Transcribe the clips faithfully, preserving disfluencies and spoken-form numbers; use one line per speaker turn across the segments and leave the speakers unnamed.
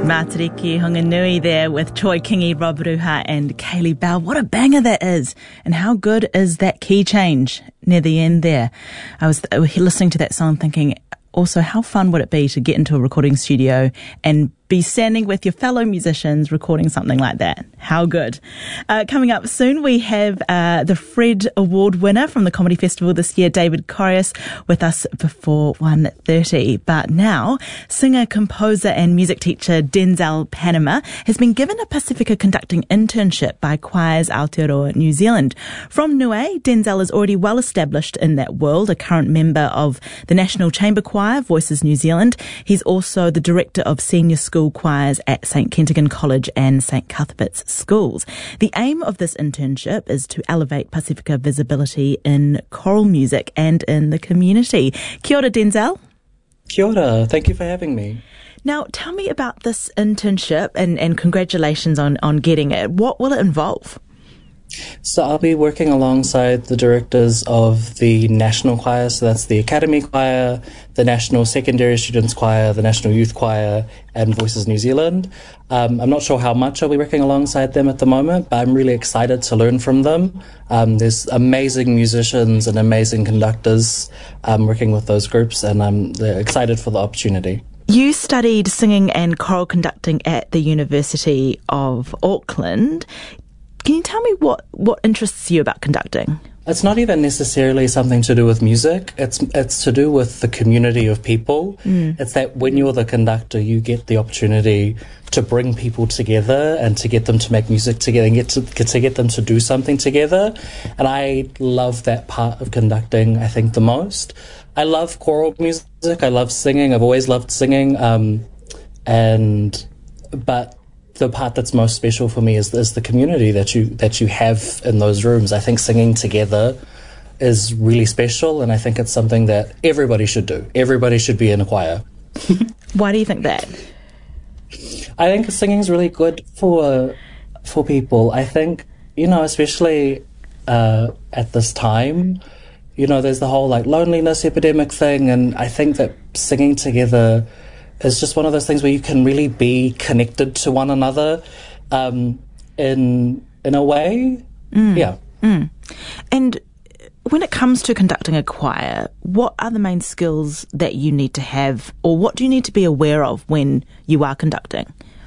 Matariki Honganui there with Troy Kingi, Rob Ruha and Kaylee Bell. What a banger that is. And how good is that key change near the end there? I was listening to that song thinking, also, how fun would it be to get into a recording studio and be standing with your fellow musicians recording something like that? How good. Uh, coming up soon, we have uh, the Fred Award winner from the Comedy Festival this year, David Corius, with us before one thirty. But now, singer, composer and music teacher Denzel Panama has been given a Pacifica conducting internship by Choirs Aotearoa New Zealand. From Niue, Denzel is already well established in that world, a current member of the National Chamber Choir, Voices New Zealand. He's also the director of senior school choirs at St Kentigern College and St Cuthbert's Schools. The aim of this internship is to elevate Pacifica visibility in choral music and in the community. Kia ora, Denzel.
Kia ora. Thank you for having me.
Now, tell me about this internship and, and congratulations on, on getting it. What will it involve?
So I'll be working alongside the directors of the National Choir, so that's the Academy Choir, the National Secondary Students Choir, the National Youth Choir, and Voices New Zealand. Um, I'm not sure how much I'll be working alongside them at the moment, but I'm really excited to learn from them. Um, there's amazing musicians and amazing conductors um, working with those groups, and I'm excited for the opportunity.
You studied singing and choral conducting at the University of Auckland. Can you tell me what, what interests you about conducting?
It's not even necessarily something to do with music. It's it's to do with the community of people. Mm. It's that when you're the conductor, you get the opportunity to bring people together and to get them to make music together and get to, get to get them to do something together. And I love that part of conducting, I think, the most. I love choral music. I love singing. I've always loved singing. Um, and but... the part that's most special for me is, is the community that you that you have in those rooms. I think singing together is really special, and I think it's something that everybody should do. Everybody should be in a choir.
Why do you think that?
I think singing is really good for for people. I think, you know, especially uh, at this time, you know, there's the whole like loneliness epidemic thing, and I think that singing together is just one of those things where you can really be connected to one another um, in in a way. Mm. Yeah.
Mm. And when it comes to conducting a choir, what are the main skills that you need to have, or what do you need to be aware of when you are conducting?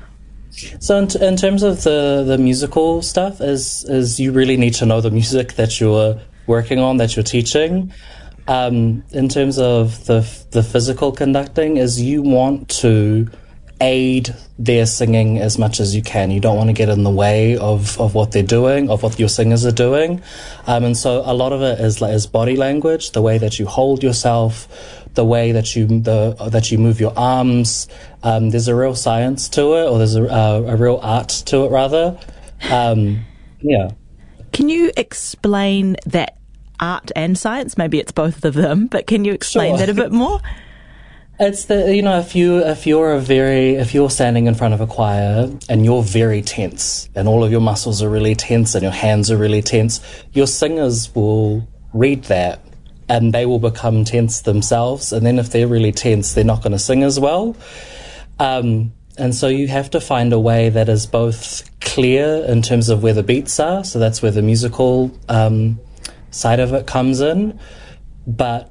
So in, t- in terms of the, the musical stuff, is is you really need to know the music that you're working on, that you're teaching. Um, in terms of the the physical conducting, is you want to aid their singing as much as you can. You don't want to get in the way of, of what they're doing, of what your singers are doing. Um, and so a lot of it is like is body language, the way that you hold yourself, the way that you the that you move your arms. Um, there's a real science to it, or there's a, uh, a real art to it, rather. Um, yeah.
Can you explain that? Art and science, maybe it's both of them, but can you explain
Sure.
that a bit more?
It's the, you know, if you if you're a very if you're standing in front of a choir and you're very tense and all of your muscles are really tense and your hands are really tense, your singers will read that and they will become tense themselves, and then if they're really tense, they're not going to sing as well. Um, and so you have to find a way that is both clear in terms of where the beats are, so that's where the musical um side of it comes in, but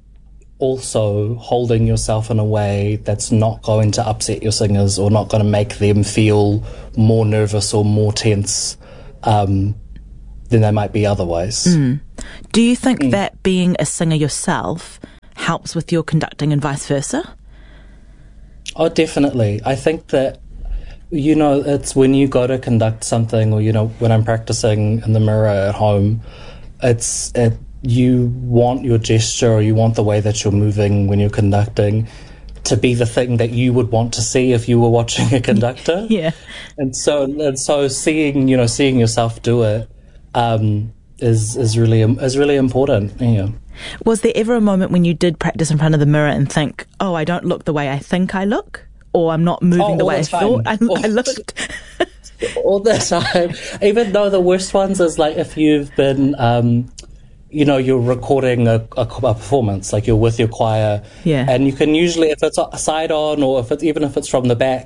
also holding yourself in a way that's not going to upset your singers or not going to make them feel more nervous or more tense um, than they might be otherwise.
Mm. Do you think
mm.
that being a singer yourself helps with your conducting and vice versa?
Oh, definitely. I think that, you know, it's when you go to conduct something, or, you know, when I'm practicing in the mirror at home, It's it, you want your gesture, or you want the way that you're moving when you're conducting to be the thing that you would want to see if you were watching a conductor.
Yeah.
And so and so seeing you know seeing yourself do it um, is is really is really important. Yeah.
Was there ever a moment when you did practice in front of the mirror and think, "Oh, I don't look the way I think I look," or "I'm not moving
oh,
the way
the
I thought I, I looked"?
All the time. Even though the worst ones is like if you've been, um, you know, you're recording a, a, a performance, like you're with your choir,
yeah,
and you can usually, if it's side on or if it's even if it's from the back,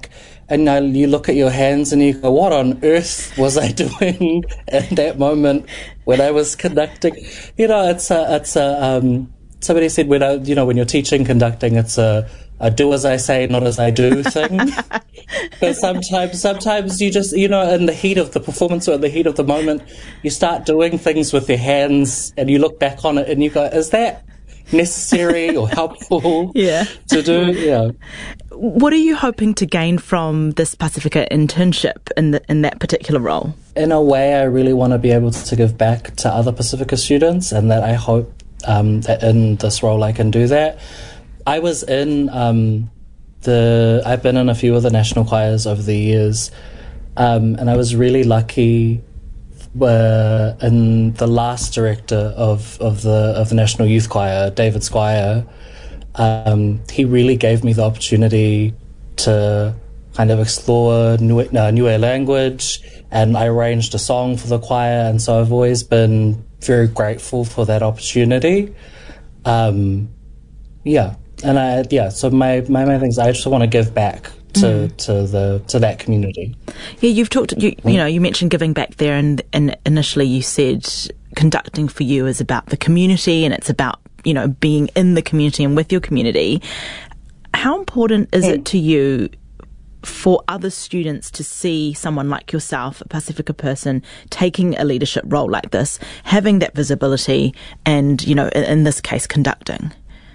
and now you look at your hands and you go, what on earth was I doing at that moment when I was conducting? You know, it's a, it's a, um, somebody said, when I, you know, when you're teaching conducting, it's a, a do as I say, not as I do thing. But sometimes, sometimes you just, you know, in the heat of the performance or in the heat of the moment, you start doing things with your hands and you look back on it and you go, is that necessary or helpful
yeah.
to do? Yeah.
What are you hoping to gain from this Pacifica internship in the, in that particular role?
In a way, I really want to be able to give back to other Pacifica students, and that I hope um, that in this role I can do that. I was in um, the, I've been in a few of the national choirs over the years, um, and I was really lucky uh, in the last director of, of the of the National Youth Choir, David Squire. Um, he really gave me the opportunity to kind of explore Niue, uh, Niue language, and I arranged a song for the choir, and so I've always been very grateful for that opportunity. Um, yeah, and I yeah. So my my main thing is I just want to give back to, mm. to the to that community.
Yeah, you've talked. You, you know, you mentioned giving back there, and and initially you said conducting for you is about the community, and it's about, you know, being in the community and with your community. How important is it to you for other students to see someone like yourself, a Pacifica person, taking a leadership role like this, having that visibility, and, you know, in, in this case, conducting?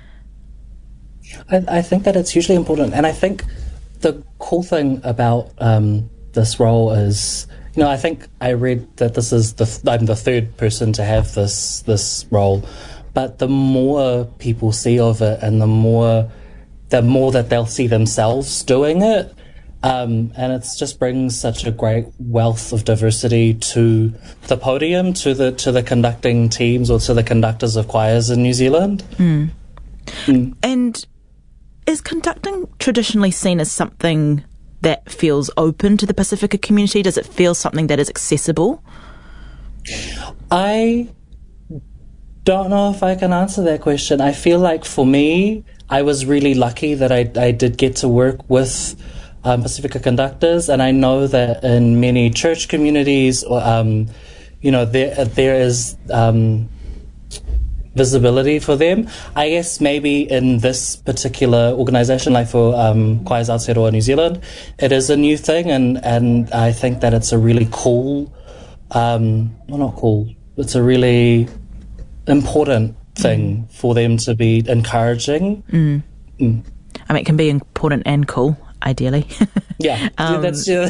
I, I think that it's hugely important, and I think the cool thing about um, this role is, you know, I think I read that this is the th- I'm the third person to have this this role. But the more people see of it, and the more, the more that they'll see themselves doing it, um, and it just brings such a great wealth of diversity to the podium, to the to the conducting teams or to the conductors of choirs in New Zealand.
Mm.
Mm.
And is conducting traditionally seen as something that feels open to the Pacifica community? Does it feel something that is accessible?
I don't know if I can answer that question. I feel like for me, I was really lucky that I, I did get to work with um, Pacifica conductors, and I know that in many church communities, um, you know, there there is um, visibility for them. I guess maybe in this particular organisation, like for um, Choirs Aotearoa New Zealand, it is a new thing, and, and I think that it's a really cool, um, well, not cool, it's a really important thing mm. for them to be encouraging.
Mm. Mm. I mean, it can be important and cool, ideally.
Yeah,
um,
that's yeah.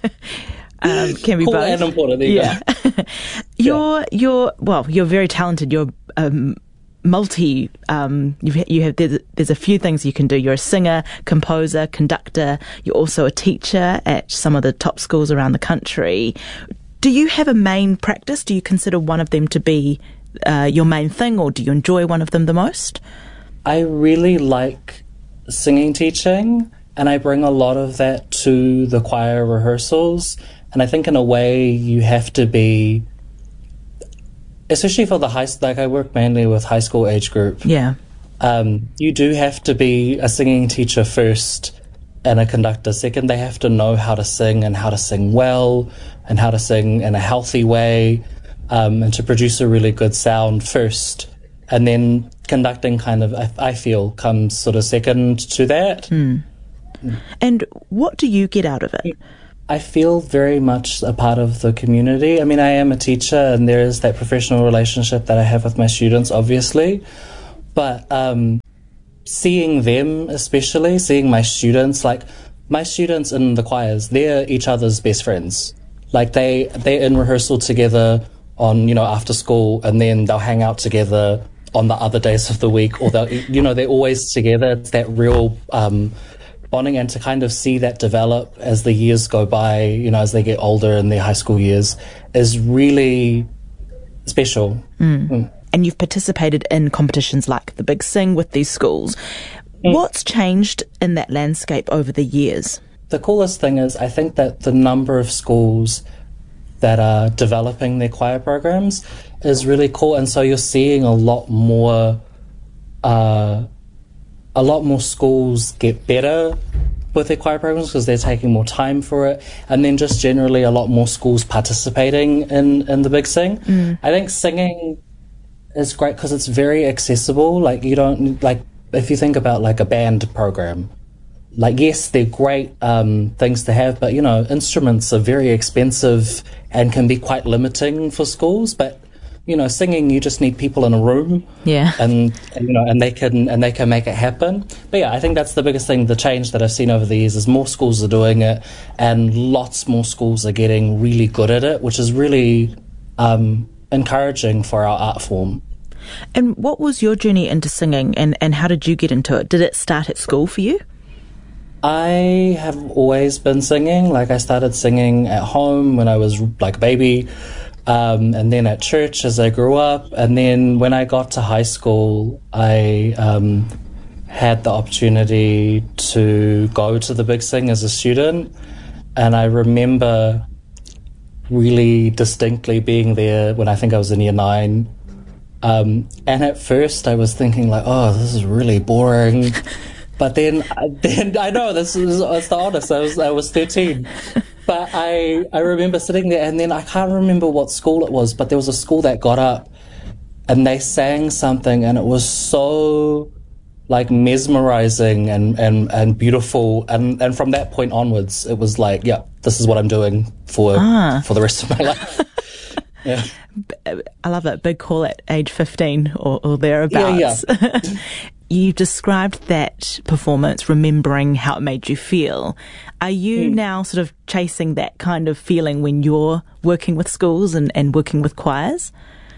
um, can be
cool
both.
and important.
Yeah, you're yeah. you're well, you're very talented. You're um, multi. Um, you've, you have there's, there's a few things you can do. You're a singer, composer, conductor. You're also a teacher at some of the top schools around the country. Do you have a main practice? Do you consider one of them to be Uh, your main thing, or do you enjoy one of them the most?
I really like singing teaching, and I bring a lot of that to the choir rehearsals, and I think in a way you have to be, especially for the high, like I work mainly with high school age group.
Yeah.
Um, you do have to be a singing teacher first and a conductor second. They have to know how to sing, and how to sing well, and how to sing in a healthy way. Um, and to produce a really good sound first, and then conducting kind of, I, I feel, comes sort of second to that.
Mm. Mm. And what do you get out of it?
I feel very much a part of the community. I mean, I am a teacher, and there is that professional relationship that I have with my students, obviously. But um, seeing them, especially, seeing my students, like my students in the choirs, they're each other's best friends. Like they, they're in rehearsal together on, you know, after school, and then they'll hang out together on the other days of the week, or they'll, you know, they're always together. It's that real um, bonding, and to kind of see that develop as the years go by, you know, as they get older in their high school years, is really special.
Mm. Mm. And you've participated in competitions like the Big Sing with these schools. Mm. What's changed in that landscape over the years?
The coolest thing is, I think that the number of schools that are developing their choir programs is really cool, and so you're seeing a lot more, uh, a lot more schools get better with their choir programs because they're taking more time for it, and then just generally a lot more schools participating in, in the Big Sing. Mm. I think singing is great because it's very accessible. Like you don't, like if you think about like a band program, like yes, they're great um, things to have, but you know, instruments are very expensive and can be quite limiting for schools, but you know, singing, you just need people in a room,
yeah,
and you know, and they can and they can make it happen. But yeah, I think that's the biggest thing. The change that I've seen over the years is more schools are doing it, and lots more schools are getting really good at it, which is really um, encouraging for our art form.
And what was your journey into singing, and and how did you get into it? Did it start at school for you?
I have always been singing. Like I started singing at home when I was like a baby. Um, and then at church as I grew up. And then when I got to high school, I um, had the opportunity to go to the Big Sing as a student. And I remember really distinctly being there when I think I was in year nine. Um, and at first I was thinking like, oh, this is really boring. But then, then I know this is it's the honest. I was I was thirteen. But I, I remember sitting there, and then I can't remember what school it was, but there was a school that got up and they sang something, and it was so like mesmerizing and, and, and beautiful. And, and from that point onwards, it was like, yeah, this is what I'm doing for ah. for the rest of my life. Yeah.
I love that big call at age fifteen or, or thereabouts. Yeah, yeah. You described that performance, remembering how it made you feel. Are you mm. now sort of chasing that kind of feeling when you're working with schools and, and working with choirs?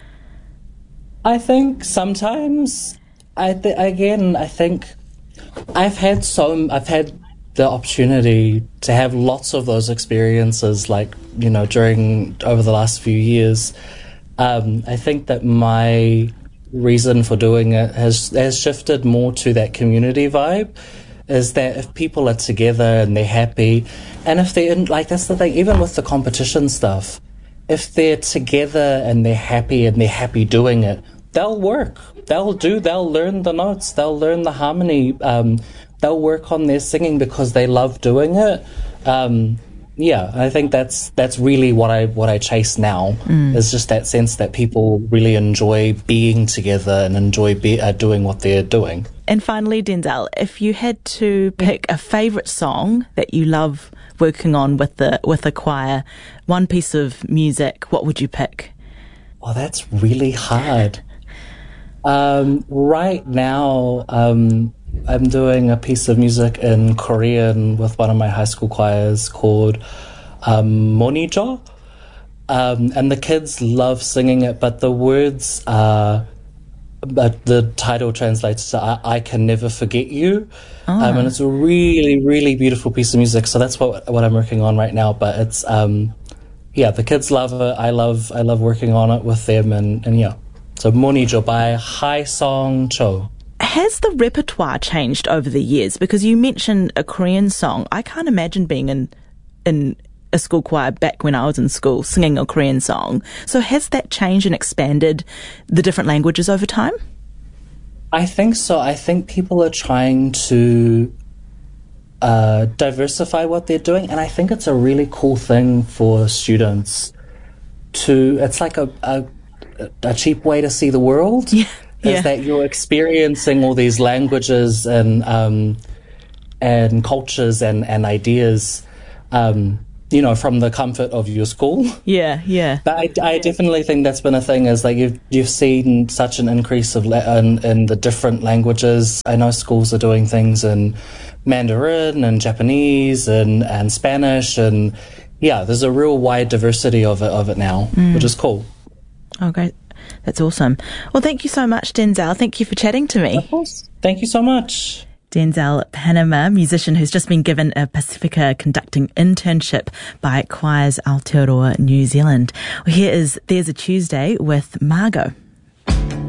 I think sometimes, I th- again, I think I've had so, I've had the opportunity to have lots of those experiences, like, you know, during, over the last few years. Um, I think that my reason for doing it has has shifted more to that community vibe, is that if people are together and they're happy, and if they're in, like, that's the thing, even with the competition stuff, if they're together and they're happy and they're happy doing it, they'll work, they'll do, they'll learn the notes, they'll learn the harmony, um, they'll work on their singing because they love doing it. Um, Yeah, I think that's that's really what I what I chase now, mm. is just that sense that people really enjoy being together and enjoy be, uh, doing what they're doing.
And finally, Denzel, if you had to pick a favourite song that you love working on with the with the choir, one piece of music, what would you pick?
Oh, that's really hard. Um, right now, um, I'm doing a piece of music in Korean with one of my high school choirs called um, Monijo. Um, and the kids love singing it, but the words are, but the title translates to I, I Can Never Forget You. Oh. Um, and it's a really, really beautiful piece of music. So that's what what I'm working on right now. But it's, um, yeah, the kids love it. I love I love working on it with them. And, and yeah, so Monijo by Hai Song Cho.
Has the repertoire changed over the years? Because you mentioned a Korean song. I can't imagine being in in a school choir back when I was in school singing a Korean song. So has that changed and expanded the different languages over time?
I think so. I think people are trying to uh, diversify what they're doing, and I think it's a really cool thing for students to, it's like a, a, a cheap way to see the world.
Yeah.
Is
yeah.
that you're experiencing all these languages and um, and cultures and, and ideas, um, you know, from the comfort of your school.
Yeah, yeah.
But I, I definitely think that's been a thing, is like you've you've seen such an increase of la- in, in the different languages. I know schools are doing things in Mandarin and Japanese and, and Spanish, and yeah, there's a real wide diversity of it of it now, mm. which is cool.
Oh, great. That's awesome. Well, thank you so much, Denzel. Thank you for chatting to me.
Of course. Thank you so much.
Denzel Panama, musician who's just been given a Pacifica conducting internship by Choirs Aotearoa New Zealand. Well, here is There's a Tuesday with Margot.